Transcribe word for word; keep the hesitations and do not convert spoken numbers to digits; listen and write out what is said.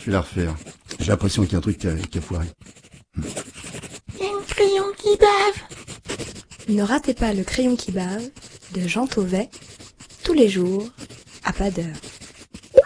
Je vais la refaire. J'ai l'impression qu'il y a un truc qui a, qui a foiré. Il y a un crayon qui bave. Ne ratez pas le crayon qui bave de Jean Tauvet, tous les jours, à pas d'heure.